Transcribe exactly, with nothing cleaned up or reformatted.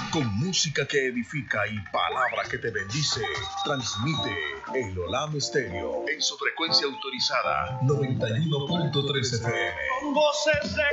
Con música que edifica y palabra que te bendice, transmite el Olam Estéreo en su frecuencia autorizada noventa y uno punto tres F M. Con voces de